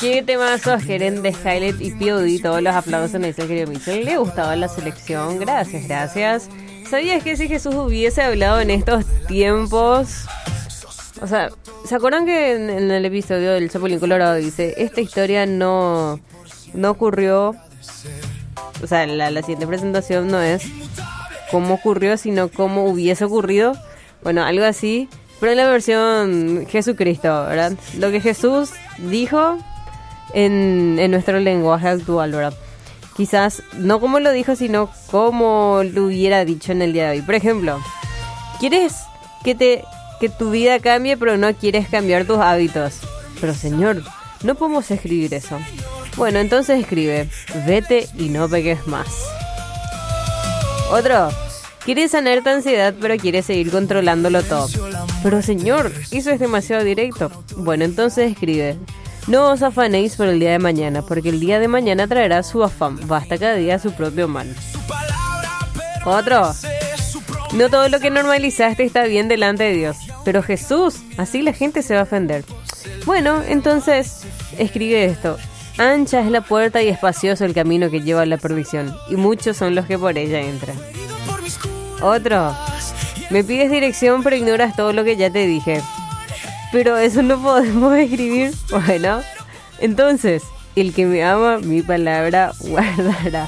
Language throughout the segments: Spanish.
Qué temazos, gerente Skylet y POD. Todos los aplausos me dicen, querido Michel. Le gustaba la selección. Gracias. ¿Sabías que si Jesús hubiese hablado en estos tiempos? O sea, ¿se acuerdan que en el episodio del Chapulín Colorado dice, esta historia no ocurrió? O sea, la siguiente presentación no es cómo ocurrió, sino cómo hubiese ocurrido. Bueno, algo así, pero en la versión Jesucristo, ¿verdad? Lo que Jesús dijo en nuestro lenguaje actual, ¿verdad? Quizás no como lo dijo, sino como lo hubiera dicho en el día de hoy. Por ejemplo, ¿quieres que tu vida cambie, pero no quieres cambiar tus hábitos? Pero Señor, no podemos escribir eso. Bueno, entonces escribe, vete y no peques más. Otro, quieres sanar tu ansiedad, pero quieres seguir controlándolo todo. Pero Señor, eso es demasiado directo. Bueno, entonces escribe, no os afanéis por el día de mañana, porque el día de mañana traerá su afán. Basta cada día su propio mal. Otro, no todo lo que normalizaste está bien delante de Dios. Pero Jesús, así la gente se va a ofender. Bueno, entonces escribe esto. Ancha es la puerta y espacioso el camino que lleva a la perdición, y muchos son los que por ella entran. Otro, me pides dirección pero ignoras todo lo que ya te dije. Pero eso no podemos escribir. Bueno, entonces, el que me ama, mi palabra guardará.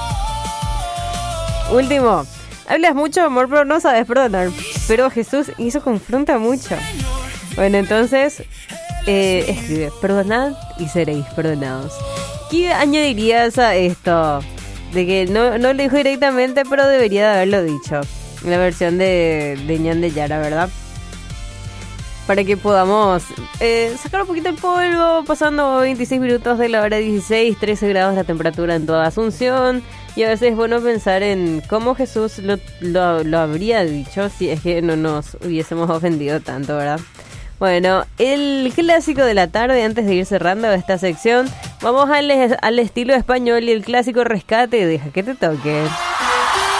Último, hablas mucho amor pero no sabes perdonar. Pero Jesús, eso confronta mucho. Bueno, entonces escribe, perdonad y seréis perdonados. ¿Qué añadirías a esto? De que no lo dijo directamente, pero debería de haberlo dicho. La versión de Ñan de Yara, ¿verdad? Para que podamos sacar un poquito el polvo, pasando 26 minutos de la hora 16, 13 grados la temperatura en toda Asunción. Y a veces es bueno pensar en cómo Jesús lo habría dicho si es que no nos hubiésemos ofendido tanto, ¿verdad? Bueno, el clásico de la tarde, antes de ir cerrando esta sección, vamos al estilo español y el clásico rescate. Deja que te toque.